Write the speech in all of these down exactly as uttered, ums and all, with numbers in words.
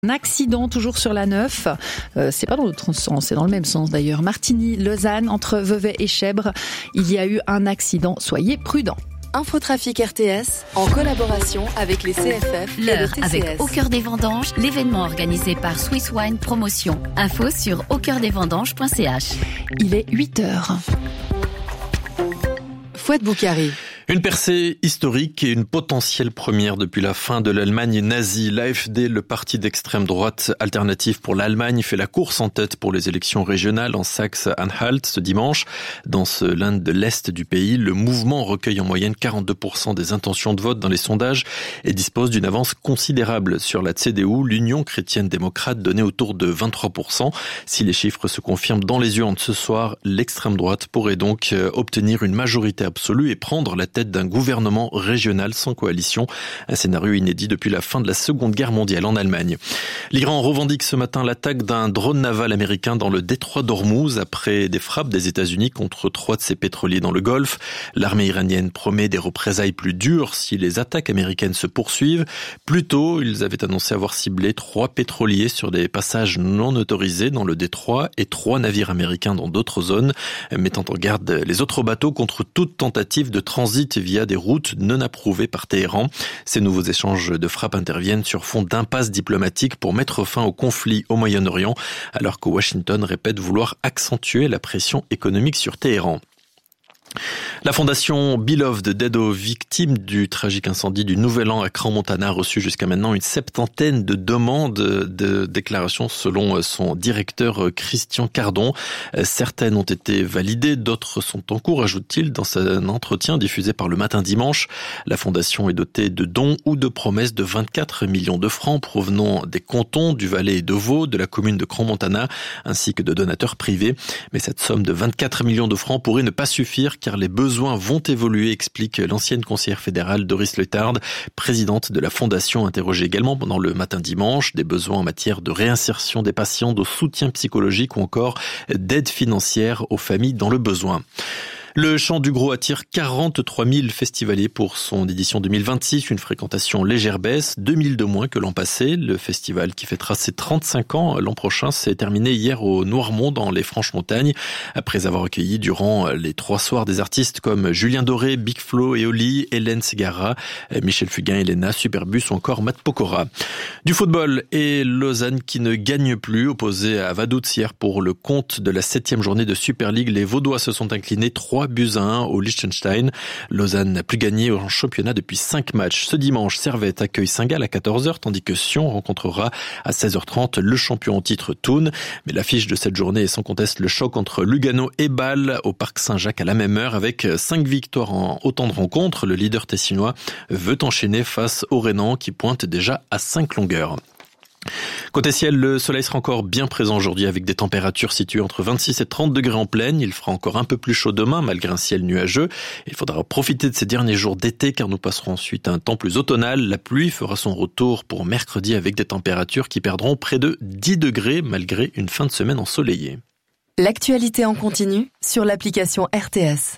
Un accident toujours sur la neuf, euh, c'est pas dans l'autre sens, c'est dans le même sens d'ailleurs. Martigny-Lausanne, entre Vevey et Chèbres, il y a eu un accident, soyez prudents. Infotrafic R T S, en collaboration avec les C F F et L'heure le T C S. avec Au Cœur des Vendanges, l'événement organisé par Swiss Wine Promotion. Info sur au cœur des vendanges point c h. Il est huit heures. Fouad Boukari. Une percée historique et une potentielle première depuis la fin de l'Allemagne nazie. L'A F D, le parti d'extrême droite alternative pour l'Allemagne, fait la course en tête pour les élections régionales en Saxe-Anhalt ce dimanche. Dans ce land de l'Est du pays, le mouvement recueille en moyenne quarante-deux pour cent des intentions de vote dans les sondages et dispose d'une avance considérable sur la C D U, l'Union chrétienne-démocrate, donnée autour de vingt-trois pour cent. Si les chiffres se confirment dans les urnes ce soir, l'extrême droite pourrait donc obtenir une majorité absolue et prendre la tête d'un gouvernement régional sans coalition. Un scénario inédit depuis la fin de la Seconde Guerre mondiale en Allemagne. L'Iran revendique ce matin l'attaque d'un drone naval américain dans le détroit d'Ormuz après des frappes des États-Unis contre trois de ses pétroliers dans le Golfe. L'armée iranienne promet des représailles plus dures si les attaques américaines se poursuivent. Plus tôt, ils avaient annoncé avoir ciblé trois pétroliers sur des passages non autorisés dans le détroit et trois navires américains dans d'autres zones, mettant en garde les autres bateaux contre toute tentative de transit via des routes non approuvées par Téhéran. Ces nouveaux échanges de frappes interviennent sur fond d'impasse diplomatique pour mettre fin au conflit au Moyen-Orient, alors que Washington répète vouloir accentuer la pression économique sur Téhéran. La fondation Beloved d'aide aux victimes du tragique incendie du Nouvel An à Crans-Montana a reçu jusqu'à maintenant une septantaine de demandes de déclaration selon son directeur Christian Cardon. Certaines ont été validées, d'autres sont en cours, ajoute-t-il dans un entretien diffusé par Le Matin dimanche. La fondation est dotée de dons ou de promesses de vingt-quatre millions de francs provenant des cantons du Valais et de Vaud, de la commune de Crans-Montana, ainsi que de donateurs privés. Mais cette somme de vingt-quatre millions de francs pourrait ne pas suffire car les besoins vont évoluer, explique l'ancienne conseillère fédérale Doris Leuthard, présidente de la fondation, interrogée également pendant Le Matin dimanche, des besoins en matière de réinsertion des patients, de soutien psychologique ou encore d'aide financière aux familles dans le besoin. Le Chant du Gros attire quarante-trois mille festivaliers pour son édition deux mille vingt-six, une fréquentation légère baisse, deux mille de moins que l'an passé. Le festival qui fêtera ses trente-cinq ans l'an prochain s'est terminé hier au Noirmont dans les Franches-Montagnes, après avoir accueilli durant les trois soirs des artistes comme Julien Doré, Big Flo et Oli, Hélène Ségara, Michel Fugain, Elena, Superbus ou encore Matt Pokora. Du football et Lausanne qui ne gagne plus, opposé à Vaduz hier pour le compte de la septième journée de Super League. Les Vaudois se sont inclinés trois buts à un au Liechtenstein. Lausanne n'a plus gagné en championnat depuis cinq matchs. Ce dimanche, Servette accueille Saint-Gall à quatorze heures, tandis que Sion rencontrera à seize heures trente le champion en titre Thun. Mais l'affiche de cette journée est sans conteste le choc entre Lugano et Bâle au Parc Saint-Jacques à la même heure. Avec cinq victoires en autant de rencontres, le leader tessinois veut enchaîner face au Rhénan qui pointe déjà à cinq longueurs. Côté ciel, le soleil sera encore bien présent aujourd'hui avec des températures situées entre vingt-six et trente degrés en plaine. Il fera encore un peu plus chaud demain malgré un ciel nuageux. Il faudra profiter de ces derniers jours d'été car nous passerons ensuite à un temps plus automnal. La pluie fera son retour pour mercredi avec des températures qui perdront près de dix degrés malgré une fin de semaine ensoleillée. L'actualité en continu sur l'application R T S.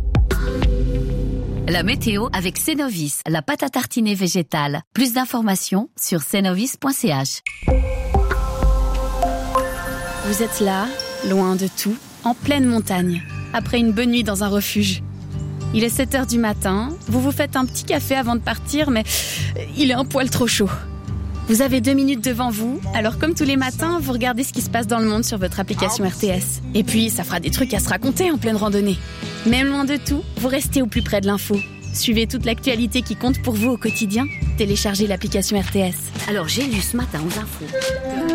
La météo avec Cenovis, la pâte à tartiner végétale. Plus d'informations sur cenovis point c h. Vous êtes là, loin de tout, en pleine montagne, après une bonne nuit dans un refuge. Il est sept heures du matin, vous vous faites un petit café avant de partir, mais il est un poil trop chaud. Vous avez deux minutes devant vous, alors comme tous les matins, vous regardez ce qui se passe dans le monde sur votre application R T S. Et puis, ça fera des trucs à se raconter en pleine randonnée. Même loin de tout, vous restez au plus près de l'info. Suivez toute l'actualité qui compte pour vous au quotidien. Téléchargez l'application R T S. Alors j'ai lu ce matin aux infos